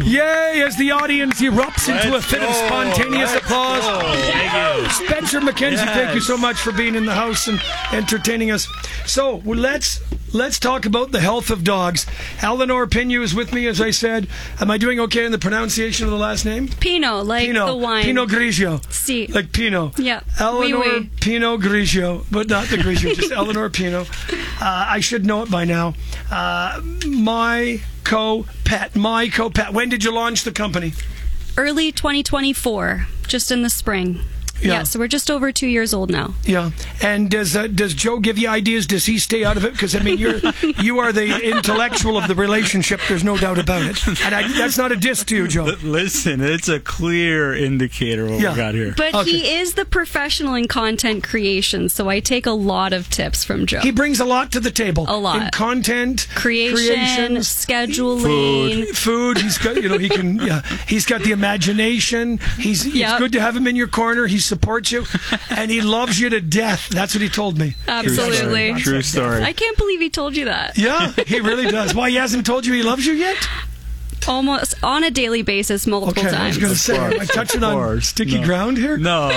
Yay, as the audience erupts into a fit of spontaneous applause. Thank you. Spencer McKenzie, thank you so much for being in the house and entertaining us. So, let's talk about the health of dogs. Eleanor Pinu is with me, as I said. Am I doing okay in the pronunciation of the last name? Pinot, like Pinot. the wine. Pinot Grigio. Si. Like Pinot. Yeah. Eleanor Oui, oui. Pinot Grigio, but not the Grigio, just Eleanor Pinot. I should know it by now. My co-pet. When did you launch the company? Early 2024, just in the spring. Yeah, so we're just over 2 years old now. Yeah, and does Joe give you ideas? Does he stay out of it? Because I mean, you are the intellectual of the relationship. There's no doubt about it. And that's not a diss to you, Joe. Listen, it's a clear indicator what we got here. But he is the professional in content creation, so I take a lot of tips from Joe. He brings a lot to the table. A lot. In content creation, scheduling, food. He's got, he can. Yeah, he's got the imagination. It's good to have him in your corner. He supports you, and he loves you to death. That's what he told me. Absolutely. True story. I can't believe he told you that. Yeah, he really does. Why, he hasn't told you he loves you yet? Almost on a daily basis, multiple times. I was going to say, am I touching on sticky ground here? No.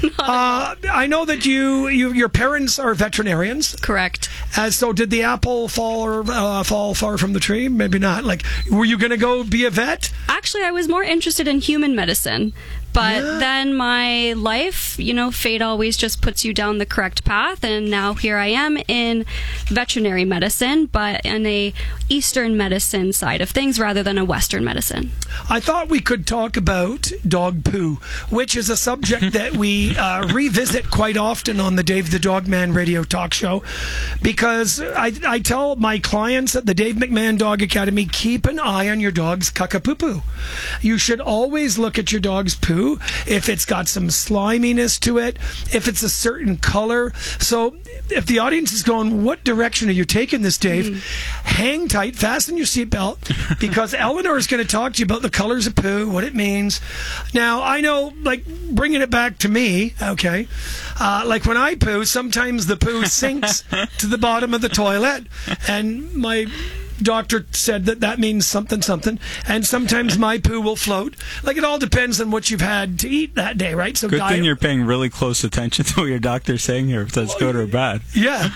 I know that your parents are veterinarians. Correct. So did the apple fall far from the tree? Maybe not. Like, were you going to go be a vet? Actually, I was more interested in human medicine. But then my life, fate always just puts you down the correct path. And now here I am in veterinary medicine, but in a Eastern medicine side of things rather than a Western medicine. I thought we could talk about dog poo, which is a subject that we revisit quite often on the Dave the Dog Man radio talk show, because I tell my clients at the Dave McMahon Dog Academy, keep an eye on your dog's caca-poo-poo. You should always look at your dog's poo. If it's got some sliminess to it, if it's a certain color. So if the audience is going, what direction are you taking this, Dave? Hang tight, fasten your seatbelt, because Eleanor is going to talk to you about the colors of poo, what it means. Now, I know, like, bringing it back to me, okay, like when I poo, sometimes the poo sinks to the bottom of the toilet, and my doctor said that means something, and sometimes my poo will float. Like, it all depends on what you've had to eat that day, right? So good thing you're paying really close attention to what your doctor's saying here, if that's good or bad. Yeah.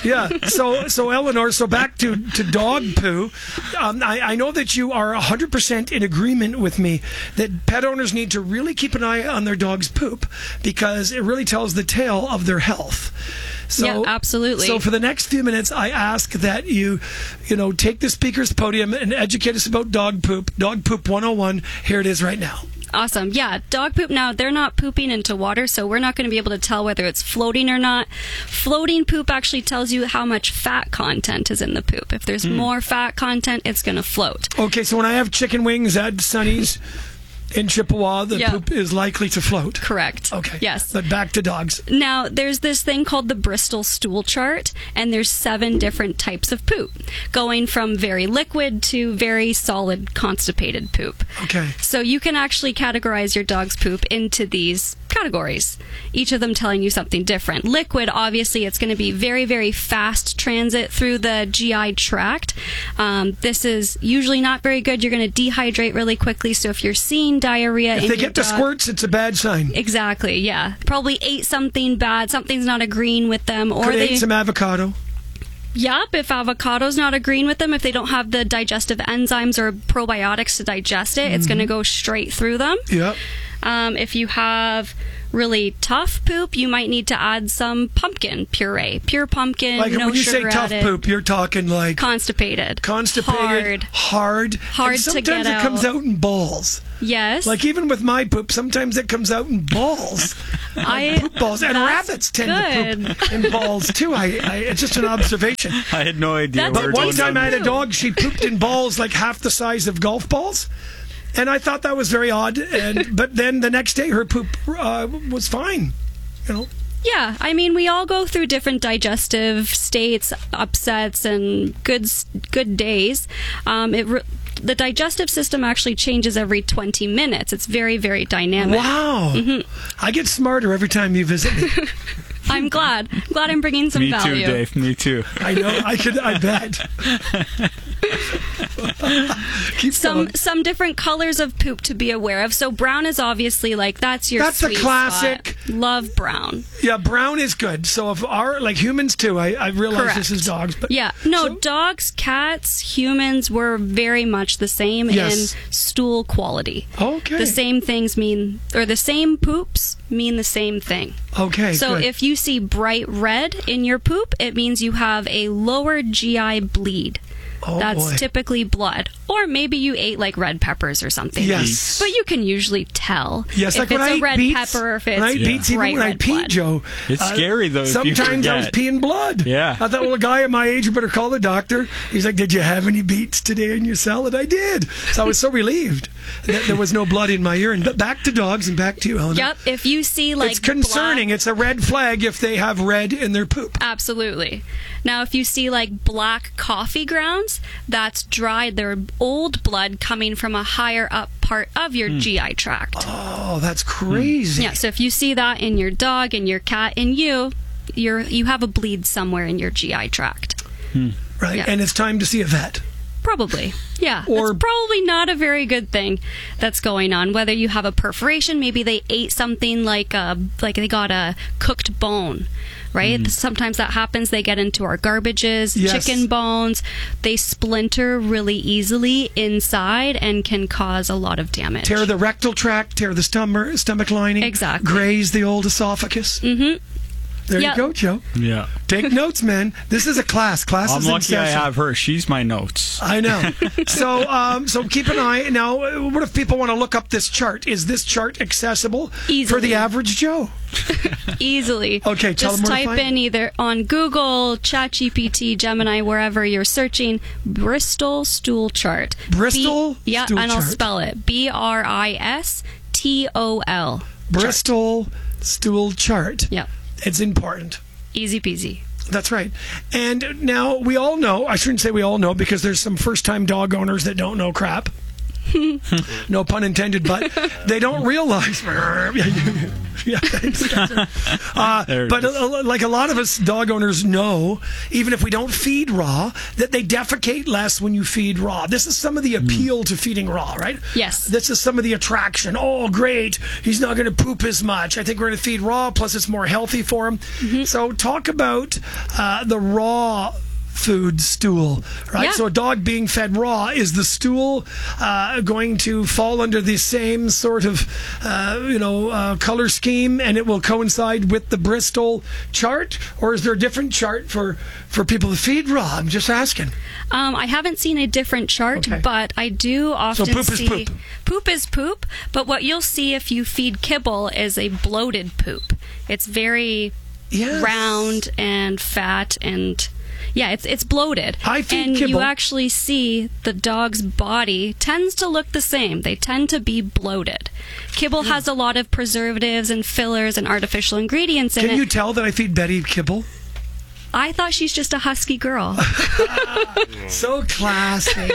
So Eleanor, back to dog poo. I know that you are 100% in agreement with me that pet owners need to really keep an eye on their dog's poop, because it really tells the tale of their health. Yeah, absolutely. So for the next few minutes, I ask that you take the speaker's podium and educate us about dog poop. Dog Poop 101. Here it is right now. Awesome. Yeah, dog poop, now they're not pooping into water, so we're not going to be able to tell whether it's floating or not. Floating poop actually tells you how much fat content is in the poop. If there's more fat content, it's going to float. Okay, so when I have chicken wings at Sonny's in Chippewa, the poop is likely to float. Correct. Okay. Yes. But back to dogs. Now, there's this thing called the Bristol stool chart, and there's 7 different types of poop, going from very liquid to very solid constipated poop. Okay. So you can actually categorize your dog's poop into these categories, each of them telling you something different. Liquid, obviously, it's going to be very, very fast transit through the GI tract. This is usually not very good. You're going to dehydrate really quickly, so if you're seeing diarrhea if they get the squirts, it's a bad sign. Exactly, yeah. Probably ate something bad, something's not agreeing with them. Or could they ate some avocado? Yep, if avocado's not agreeing with them, if they don't have the digestive enzymes or probiotics to digest it, it's going to go straight through them. Yep. If you have really tough poop, you might need to add some pumpkin puree. Pure pumpkin, like, no when you sugar say tough added. Poop, you're talking like Constipated. Hard to get sometimes it comes out in balls. Yes. Like, even with my poop, sometimes it comes out in balls. Poop balls. And rabbits tend to poop in balls, too. It's just an observation. I had no idea. But one time I had a dog, she pooped in balls like half the size of golf balls. And I thought that was very odd. But then the next day, her poop was fine. Yeah, I mean, we all go through different digestive states, upsets, and good days. The digestive system actually changes every 20 minutes. It's very, very dynamic. Wow. I get smarter every time you visit me. I'm glad. Glad I'm bringing some value. Me too, Dave. Me too. I know. I bet. Keep going. Some different colors of poop to be aware of. So brown is obviously that's your That's a sweet classic. spot. Love brown. Yeah, brown is good. So if humans too, I realize Correct. this is dogs, but Yeah, no, dogs, cats, humans were very much the same Yes. in stool quality. Okay. The same things the same poops mean the same thing. Okay, So good. if you see bright red in your poop, it means you have a lower GI bleed. Oh, That's boy. typically blood. Or maybe you ate red peppers or something. Yes. But you can usually tell Yes, if like it's when I a eat red beets, pepper or if it's when I eat beets, even bright when I red pee, blood. Joe. It's scary, though, if you Sometimes I was forget. peeing blood. Yeah. I thought, well, a guy at my age, you better call the doctor. He's like, did you have any beets today in your salad? I did. So I was so relieved that there was no blood in my urine. But back to dogs and back to you, Eleanor. Yep, if you see It's concerning. black- It's a red flag if they have red in their poop. Absolutely. Now, if you see black coffee grounds, that's dried. They're old blood coming from a higher up part of your GI tract. Oh, that's crazy. Yeah, so if you see that in your dog and your cat and you have a bleed somewhere in your GI tract. Right. Yeah. And it's time to see a vet. Probably. Yeah. Or- it's probably not a very good thing that's going on. Whether you have a perforation, maybe they ate something like they got a cooked bone, right? Sometimes that happens. They get into our garbages, Yes. chicken bones. They splinter really easily inside and can cause a lot of damage. Tear the rectal tract, tear the stomach lining. Exactly. Graze the old esophagus. Mm-hmm. There Yep. you go, Joe. Yeah. Take notes, man. This is a class. Class I'm is in lucky I session. have her. She's my notes. I know. So keep an eye. Now, what if people want to look up this chart? Is this chart accessible for Easily. the average Joe? Easily. Okay, tell Just them where to type find in it. either on Google, ChatGPT, Gemini, wherever you're searching, Bristol stool chart. Bristol Yeah, stool and I'll chart. spell it BRISTOL. Bristol stool chart. Yep. It's important. Easy peasy. That's right. And now we all know, I shouldn't say we all know because there's some first-time dog owners that don't know crap. No pun intended, but they don't realize. Yeah, thanks. There it But is. like a lot of us dog owners know, even if we don't feed raw, that they defecate less when you feed raw. This is some of the appeal to feeding raw, right? Yes. This is some of the attraction. Oh, great. He's not going to poop as much. I think we're going to feed raw, plus it's more healthy for him. So talk about the raw food stool, right? Yeah. So a dog being fed raw, is the stool going to fall under the same sort of color scheme, and it will coincide with the Bristol chart, or is there a different chart for people to feed raw? I'm just asking. I haven't seen a different chart, Okay. but I do often poop is see poop. Poop is poop. But what you'll see if you feed kibble is a bloated poop. It's very Yes. round and fat and. Yeah, it's bloated. I feed and kibble. you actually see the dog's body tends to look the same. They tend to be bloated. Kibble has a lot of preservatives and fillers and artificial ingredients in Can it. you tell that I feed Betty kibble? I thought she's just a husky girl. So classy.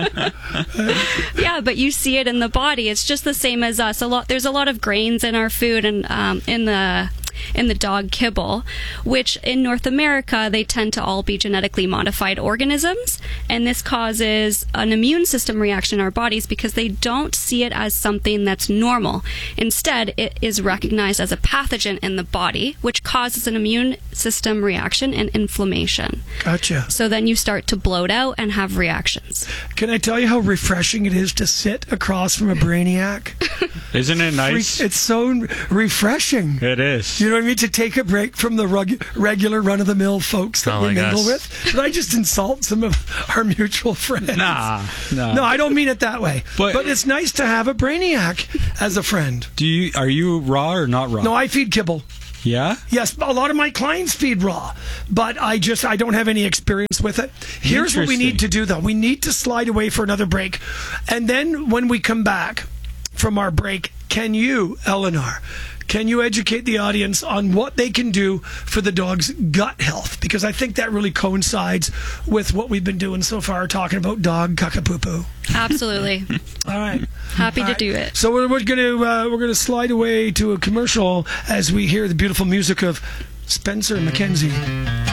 Yeah, but you see it in the body. It's just the same as us. There's a lot of grains in our food and in the dog kibble, which in North America they tend to all be genetically modified organisms, and this causes an immune system reaction in our bodies because they don't see it as something that's normal. Instead, it is recognized as a pathogen in the body, which causes an immune system reaction and inflammation. Gotcha. So then you start to bloat out and have reactions. Can I tell you how refreshing it is to sit across from a brainiac? Isn't it nice? It's so refreshing. It is. You know what I mean? To take a break from the regular run-of-the-mill folks that Not we like mingle us. with. Did I just insult some of our mutual friends? Nah. No, I don't mean it that way. But- But it's nice to have a brainiac as a friend. Are you raw or not raw? No, I feed kibble. Yeah? Yes, a lot of my clients feed raw, but I don't have any experience with it. Here's what we need to do, though. We need to slide away for another break. And then when we come back from our break, can you, Eleanor, educate the audience on what they can do for the dog's gut health? Because I think that really coincides with what we've been doing so far, talking about dog caca-poo-poo. Absolutely. All right. Happy All to right. do it. So we're gonna slide away to a commercial as we hear the beautiful music of Spencer McKenzie.